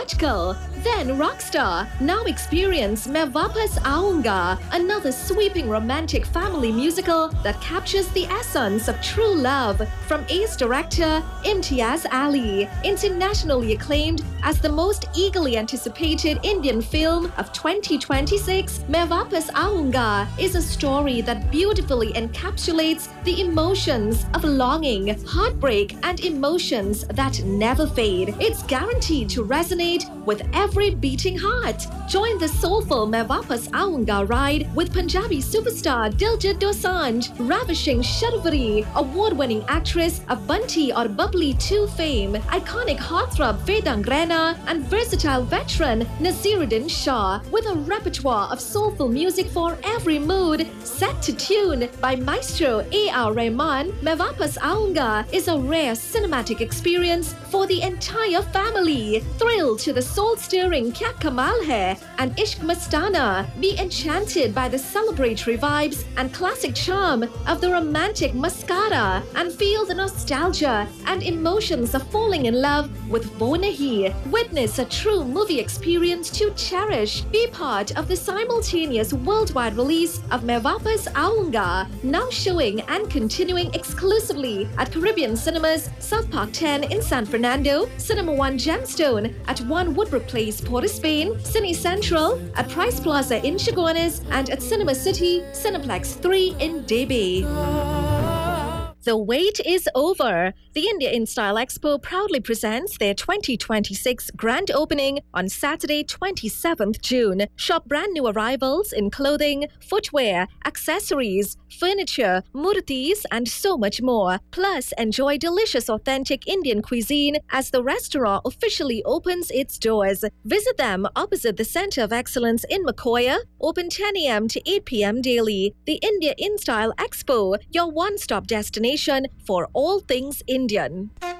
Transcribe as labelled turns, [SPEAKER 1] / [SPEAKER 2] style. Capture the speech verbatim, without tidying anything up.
[SPEAKER 1] Ajkal, then rockstar. Now experience Main Vapas Aaunga, another sweeping romantic family musical that captures the essence of true love. From ace director Imtiaz Ali, internationally acclaimed as the most eagerly anticipated Indian film of twenty twenty-six, Main Vapas Aaunga is a story that beautifully encapsulates the emotions of longing, heartbreak, and emotions that never fade. It's guaranteed to resonate with every beating heart. Join the soulful Main Vapas Aaunga ride with Punjabi superstar Diljit Dosanjh, ravishing Sharvari, award-winning actress of Bunty or Bubbly two fame, iconic heartthrob Vedang Rana, and versatile veteran Naseeruddin Shah, with a repertoire of soulful music for every mood, set to tune by Maestro A R Rahman. Main Vapas Aaunga is a rare cinematic experience for the entire family. Thrill to the soul-stirring Kya Kamal Hai and Ishq Mastana. Be enchanted by the celebratory vibes and classic charm of the romantic Mascara, and feel the nostalgia and emotions of falling in love with Wo Nahi. Witness a true movie experience to cherish. Be part of the simultaneous worldwide release of Main Vapas Aaunga, now showing and continuing exclusively at Caribbean Cinemas, South Park ten in San Fernando, Cinema One Gemstone at One Woodbrook Place, Port of Spain, Cine Central at Price Plaza in Chaguanas, and at Cinema City, Cineplex three in Debe. The wait is over. The India in Style Expo proudly presents their twenty twenty-six grand opening on Saturday, twenty-seventh June. Shop brand new arrivals in clothing, footwear, accessories, furniture, murtis, and so much more. Plus, enjoy delicious authentic Indian cuisine as the restaurant officially opens its doors. Visit them opposite the Center of Excellence in Makoya, open ten a m to eight p m daily. The India in Style Expo, your one-stop destination for all things Indian.